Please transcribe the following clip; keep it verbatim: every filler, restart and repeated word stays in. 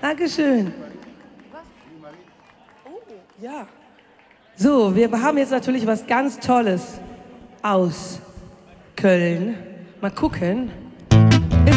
Dankeschön. Ja. So, wir haben jetzt natürlich was ganz Tolles aus Köln. Mal gucken.